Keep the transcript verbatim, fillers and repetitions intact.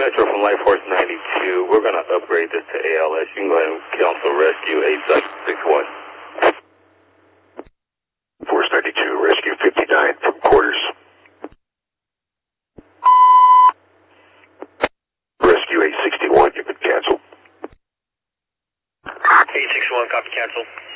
Metro from Life Force ninety-two. We're going to upgrade this to A L S. You can go ahead and cancel rescue eight six one. Force ninety-two, rescue fifty-nine from quarters. Rescue eight sixty-one, you've been canceled. eight six one, copy cancel.